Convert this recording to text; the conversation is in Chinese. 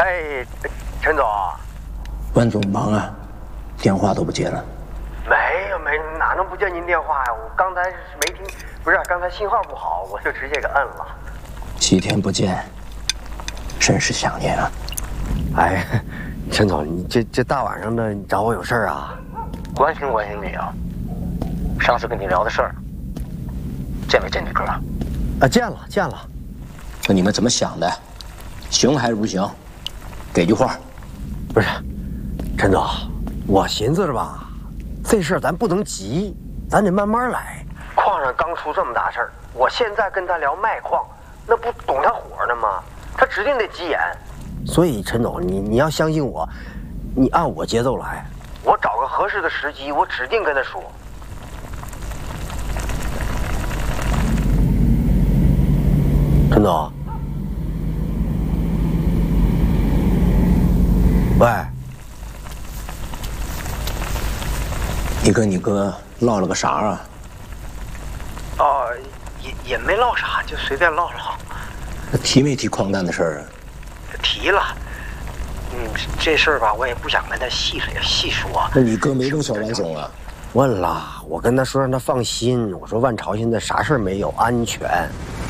哎，陈总， 万总忙啊，电话都不接了。 没有，哪能不接您电话呀？我刚才没听，不是刚才信号不好，我就直接给摁了。 7天不见，甚是想念啊。 哎，陈总，你这大晚上的，你找我有事儿啊？ 关心你啊。上次跟你聊的事儿，见没见你哥？ 啊，见了。 那你们怎么想的？行还是不行？给句话。 不是，陈总，我寻思着吧，这事儿咱不能急，咱得慢慢来。矿上刚出这么大事儿，我现在跟他聊卖矿，那不懂他火呢吗？他指定得急眼。所以陈总，你要相信我，你按我节奏来，我找个合适的时机，我指定跟他说。陈总，喂， 你跟你哥唠了个啥啊？ 哦，也没唠啥，就随便唠唠。 提没提矿难的事儿啊？ 提了。这事儿吧，我也不想跟他细说。 那你哥没问小万总啊？ 问了，我跟他说让他放心，我说万朝现在啥事儿没有，安全。